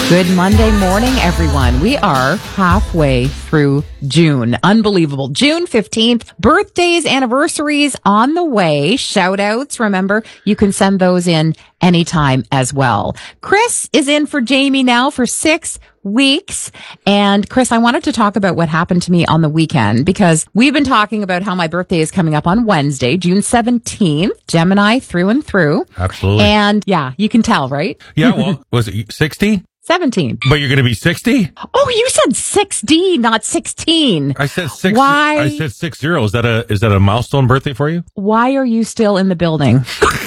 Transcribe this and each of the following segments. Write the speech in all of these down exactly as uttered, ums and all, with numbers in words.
Good Monday morning, everyone. We are halfway through June. Unbelievable. June fifteenth, birthdays, anniversaries on the way. Shout outs. Remember, you can send those in anytime as well. Chris is in for Jamie now for six weeks. And Chris, I wanted to talk about what happened to me on the weekend because we've been talking about how my birthday is coming up on Wednesday, June seventeenth, Gemini through and through. Absolutely. And yeah, you can tell, right? Yeah, well, was it sixty? seventeen. But you're going to be sixty? Oh, you said six D, not sixteen. I said six. Why? I said six zero. Is that a is that a milestone birthday for you? Why are you still in the building?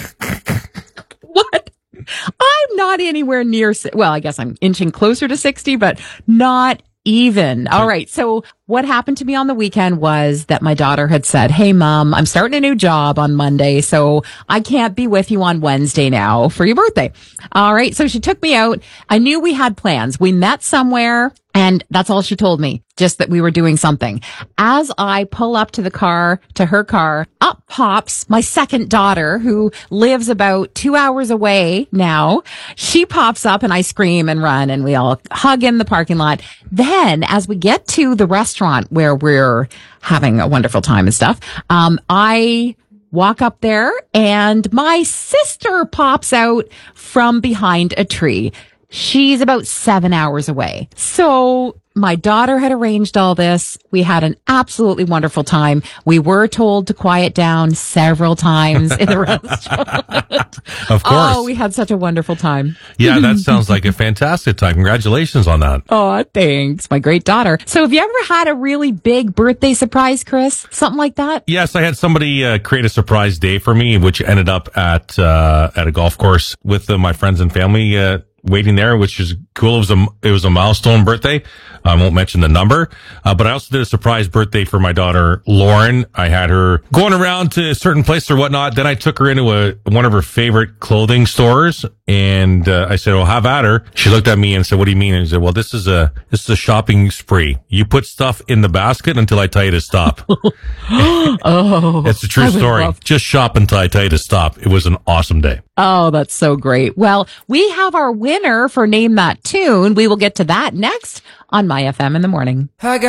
What? I'm not anywhere near, well, I guess I'm inching closer to sixty, but not even. All right. So what happened to me on the weekend was that my daughter had said, "Hey, Mom, I'm starting a new job on Monday, so I can't be with you on Wednesday now for your birthday." All right. So she took me out. I knew we had plans. We met somewhere. And that's all she told me, just that we were doing something. As I pull up to the car, to her car, up pops my second daughter, who lives about two hours away now. She pops up and I scream and run and we all hug in the parking lot. Then as we get to the restaurant where we're having a wonderful time and stuff, um, I walk up there and my sister pops out from behind a tree. She's about seven hours away. So my daughter had arranged all this. We had an absolutely wonderful time. We were told to quiet down several times in the restaurant. Of course. Oh, we had such a wonderful time. Yeah, that sounds like a fantastic time. Congratulations on that. Oh, thanks. My great daughter. So have you ever had a really big birthday surprise, Chris? Something like that? Yes, I had somebody uh, create a surprise day for me, which ended up at uh, at a golf course with uh, my friends and family uh, waiting there, which is cool. It was a it was a milestone birthday. I won't mention the number, uh, but I also did a surprise birthday for my daughter, Lauren. I had her going around to a certain place or whatnot. Then I took her into a, one of her favorite clothing stores and, uh, I said, "Well, have at her." She looked at me and said, "What do you mean?" And I said, "Well, this is a, this is a shopping spree. You put stuff in the basket until I tell you to stop." Oh, it's a true I would story. love- Just shop until I tell you to stop. It was an awesome day. Oh, that's so great. Well, we have our winner for Name That Tune. We will get to that next on My F M in the Morning. I got